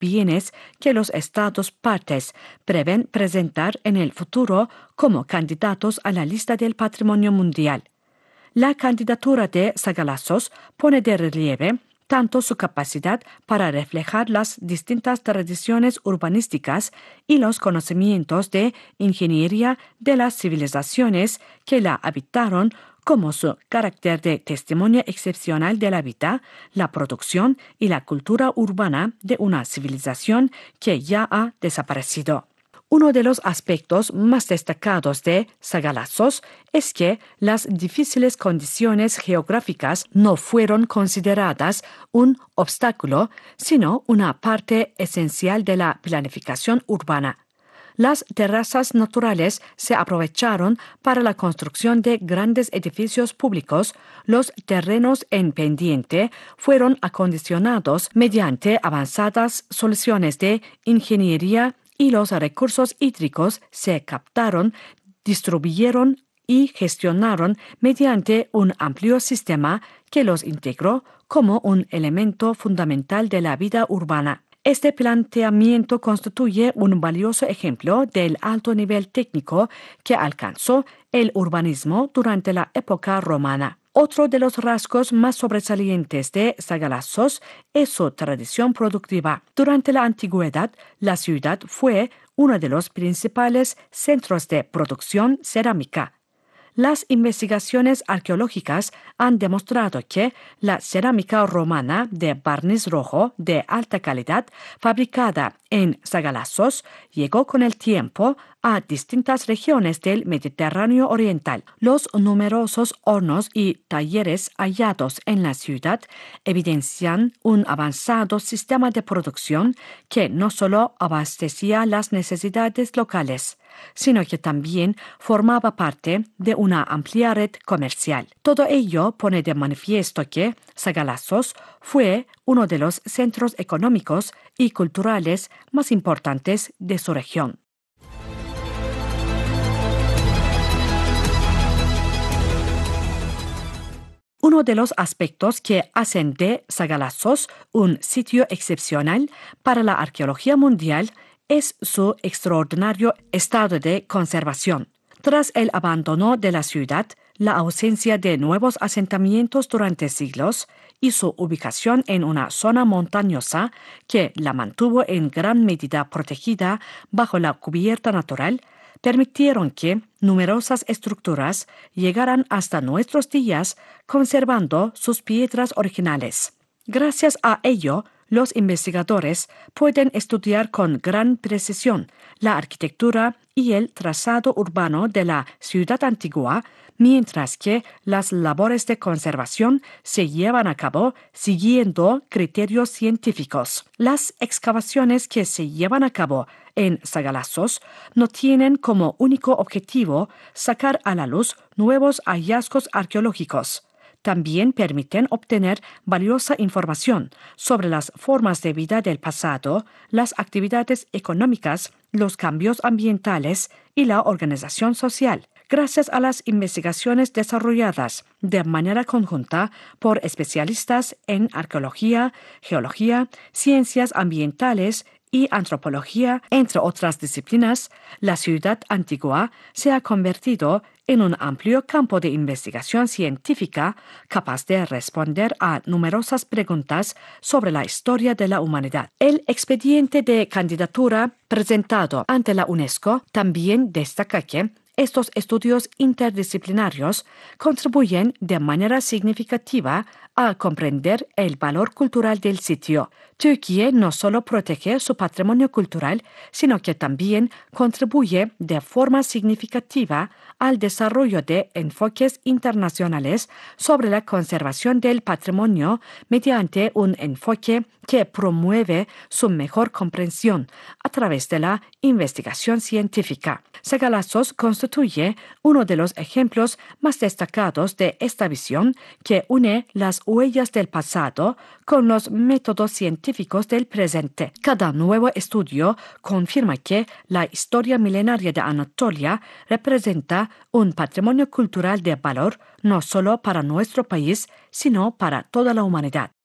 bienes que los estados partes prevén presentar en el futuro como candidatos a la lista del Patrimonio Mundial. La candidatura de Sagalazos pone de relieve tanto su capacidad para reflejar las distintas tradiciones urbanísticas y los conocimientos de ingeniería de las civilizaciones que la habitaron, como su carácter de testimonio excepcional de la vida, la producción y la cultura urbana de una civilización que ya ha desaparecido. Uno de los aspectos más destacados de Sagalazos es que las difíciles condiciones geográficas no fueron consideradas un obstáculo, sino una parte esencial de la planificación urbana. Las terrazas naturales se aprovecharon para la construcción de grandes edificios públicos. Los terrenos en pendiente fueron acondicionados mediante avanzadas soluciones de ingeniería y los recursos hídricos se captaron, distribuyeron y gestionaron mediante un amplio sistema que los integró como un elemento fundamental de la vida urbana. Este planteamiento constituye un valioso ejemplo del alto nivel técnico que alcanzó el urbanismo durante la época romana. Otro de los rasgos más sobresalientes de Sagalazos es su tradición productiva. Durante la antigüedad, la ciudad fue uno de los principales centros de producción cerámica. Las investigaciones arqueológicas han demostrado que la cerámica romana de barniz rojo de alta calidad fabricada en Sagalazos llegó con el tiempo a distintas regiones del Mediterráneo oriental. Los numerosos hornos y talleres hallados en la ciudad evidencian un avanzado sistema de producción que no solo abastecía las necesidades locales, sino que también formaba parte de una amplia red comercial. Todo ello pone de manifiesto que Sagalazos fue uno de los centros económicos y culturales más importantes de su región. Uno de los aspectos que hacen de Sagalazos un sitio excepcional para la arqueología mundial es su extraordinario estado de conservación. Tras el abandono de la ciudad, la ausencia de nuevos asentamientos durante siglos y su ubicación en una zona montañosa que la mantuvo en gran medida protegida bajo la cubierta natural, permitieron que numerosas estructuras llegaran hasta nuestros días conservando sus piedras originales. Gracias a ello, los investigadores pueden estudiar con gran precisión la arquitectura y el trazado urbano de la ciudad antigua, mientras que las labores de conservación se llevan a cabo siguiendo criterios científicos. Las excavaciones que se llevan a cabo en Sagalazos no tienen como único objetivo sacar a la luz nuevos hallazgos arqueológicos. También permiten obtener valiosa información sobre las formas de vida del pasado, las actividades económicas, los cambios ambientales y la organización social. Gracias a las investigaciones desarrolladas de manera conjunta por especialistas en arqueología, geología, ciencias ambientales y antropología, entre otras disciplinas, la ciudad antigua se ha convertido en un amplio campo de investigación científica capaz de responder a numerosas preguntas sobre la historia de la humanidad. El expediente de candidatura presentado ante la UNESCO también destaca que estos estudios interdisciplinarios contribuyen de manera significativa a comprender el valor cultural del sitio. Turquía no solo protege su patrimonio cultural, sino que también contribuye de forma significativa al desarrollo de enfoques internacionales sobre la conservación del patrimonio mediante un enfoque que promueve su mejor comprensión a través de la investigación científica. Sagalazos constituye uno de los ejemplos más destacados de esta visión que une las huellas del pasado con los métodos científicos del presente. Cada nuevo estudio confirma que la historia milenaria de Anatolia representa un patrimonio cultural de valor no solo para nuestro país, sino para toda la humanidad.